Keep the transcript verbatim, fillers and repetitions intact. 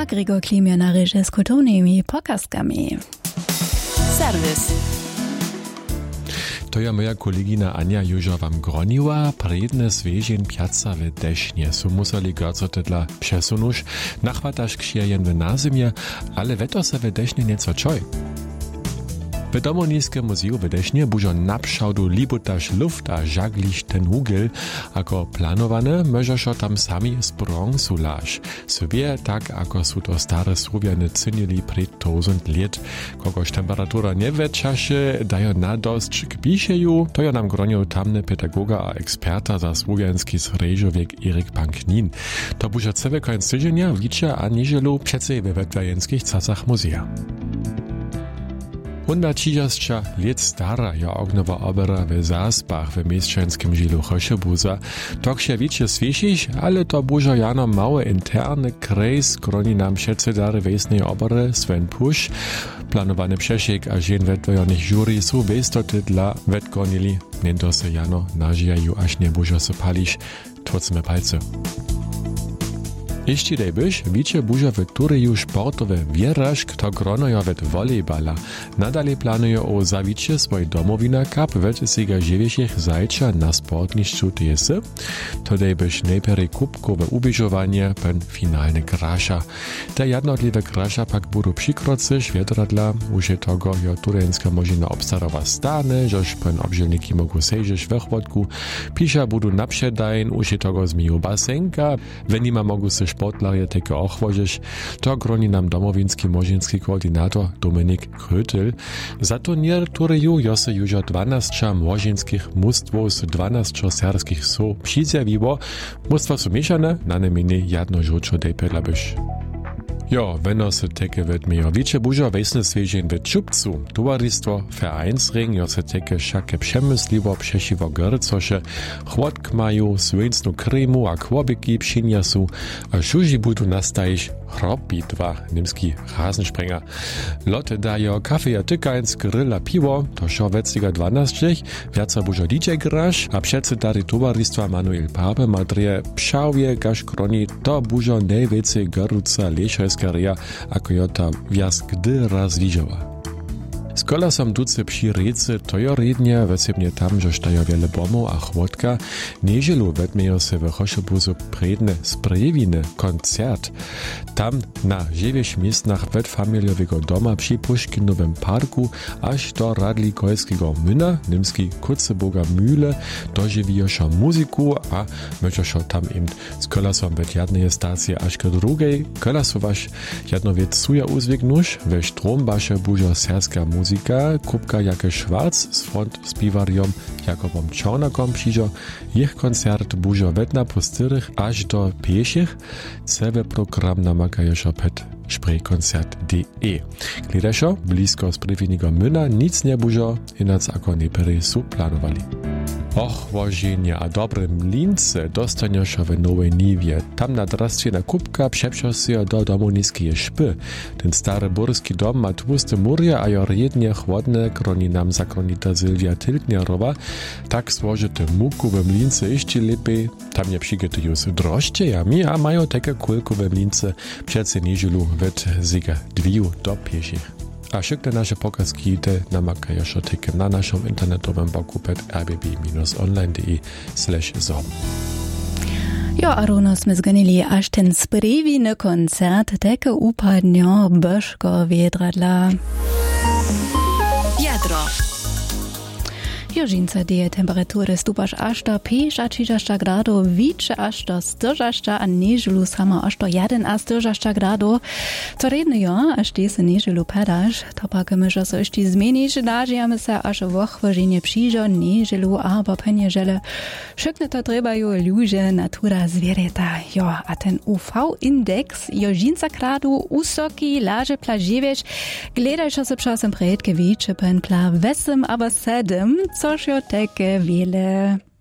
a Gregor Klimia na režie s kulturnými pokazkami. Serwis. To je moja kolegina Ania Južo wam groniła, predne zwierzeń piaca w desznie. Su museli gorco tydla przesunusz, nachwatasz ksierjen w nazimie, ale weto se w desznie nieco czoj. W Domoniskim Muzeum w Desznie bużo napszałdu libutaż luft a żagliś ten hugel, ako planowane, możeszo tam sami z bronzu laż. Sobie tak, ako su to stare Słowiany cynili przed tysiąc lat. Kogoś temperatura nie weczasze, dają na dość kpiszeju, to ja nam gronił tamny pedagoga a eksperta za słowiański sreżowiek Erik Panknin. To bużo całe końc tydzienia widzia a niedzielu przece we wetwajenskich casach muzea. Hunda trzydzieści lat stara ja ognowa opera w Zaspach w mieszczanskim żylu Choszebuza. To się wiecie słyszysz, ale to bużo jano mały interny krejs, kroni nam wszyscy dary wiesnej opery Sven Pusch. Planowany przesiek a żen wetwajonych jury są westoty dla wetgonili. Niento se jano nażyjaju, aż nie bużo se palisz. Twocmy palce. Ještě dejbyš, wiecie bužo w tureju sportowe wieraż, kto gronojo wet volejbala. Nadalej planuje o zawicie swoj domowina cup wet siga żywieszych zajcza na sportniszczu tesy. To dejbyš najpierw kubkowe ubieżowanie, pen finalny grasza. Te jednotliwe grasza pak budu przykrocy świetradla, uże tego jo tureńska możina obstarowa stane, żoż pen obżelniki mogą sejrzeć we chłodku. Pisza budu naprzedajn, uże tego zmiju basenka, wenima mogą se sportlerje teke ochwožiš, to groni nam domowinski možinski koordinator Dominik Krötel. Za turnier tureju jose južo dwanaście možinskich mustwów z dwanastu serbskich so přizjawiło. Mustwa su mieszane, na nemini jadno žučo dejpedlabyš. Jo, wenn se teke wird mehr. Wiecie bužo wesne zwierzeń w Czubcu. Towarzystwo Vereinsring, jo se teke szake przemysliwo przesiwo grycosze, chłodk maju, swinsnu kremu, a kłobiki pszynia su, a szuži budu nastajiš hrobbitwa, nimski Rasensprenger. Lotte dajo kafe a tykańc, gryla piwo, to šo weciga dwanaście, wiaca bužo D J grasz, a przedsedary towarzystwa Manuel Pape madrije pšałje gaš kroni, to bužo najwięcej gryca lešajska ria, ako jo ta wjaz gdy razwiżała. Z kolasom duce psi rece, to jo rednie, wesebnie tam, że stajo wiele bomów a chłodka, niedzielu wetmejo se w Choszebuzu predne sprejewiny koncert. Tam na dziewięć miejscach wetfamiliowego doma przy Puszkinowym parku, aż do Radlikojskiego młyna, nimski Kutzeboga Mühle, dożywiosza muzyku, a możeszo tam im z kolasom wet jednej stacji aż do drugiej, kolasowasz jedno wiec suja uzwignusz, we Strombasze bużo serska muzyka, Muzika, Kupka Jake Schwarz z front z piwariom Jakobom Czornakom przyjdzie. Ich koncert bużo wetna pustyrych aż do pieszych. Cały program namakajeszo pet spraykoncert kropka de. Gledajszo, blisko z prywiniego myna nic nie bużo, inac ako neperi su planowali. Och, wożenie a dobrym lince dostaniesz w Nowej Niwie. Tam na drastwie na Kupka przeprzesz się do domoniskie szpy. Ten stary burski dom ma tłusty murje, a jo rednie chłodne, kroni nam zakronita Sylwia Tiltnierowa. Tak złożyte muku w mlince jeszcze lepiej. Tam nie przygotują z drożdżejami, a mają takie kulku w mlince. Przece niedzielu wet ziga dwiu do pieszych. A wszystkie nasze pokazki te namakajeszo teke na naszym internetowym boku pet r b b online kropka de slash zom. Jo, a runo sme zganili až ten spreviny koncert teke upadnjo Božko Vedradla. Wiadro. Jožinca deje temperatury stupaš až do pięć a trzydzieści gradów, wicze až do czterdzieści, a niedzielu sama až do jeden a czterdzieści gradów. Co redne jo, až ty se niedzielu padaš, to pak może se jeszcze zmienić, nažijamy se až w ochwożenie przyjdzie niedzielu, albo penieżele. Wszystkie to trebają ludzie, natura, zwierzęta. Jo, a ten U V-indeks jožinca gradu usoki, laže plažiewieś, gledajš se czasem predke wicze pen pla wesem, aber sedem, což jo teke wiele.